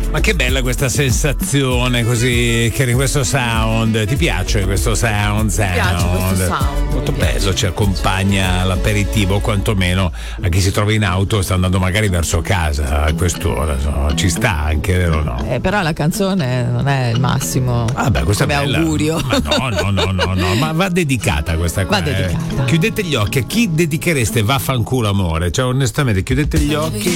Ma che bella questa sensazione così, che questo sound, ti piace questo sound? Mi piace questo sound. Molto bello, ci accompagna all'aperitivo, quantomeno a chi si trova in auto e sta andando magari verso casa a quest'ora, insomma, ci sta anche, vero o no? Però la canzone non è il massimo. Vabbè, questo come è bella. augurio. Ma no, ma va dedicata questa qua. Va dedicata. Chiudete gli occhi, a chi dedichereste Vaffanculo amore? Cioè onestamente chiudete gli occhi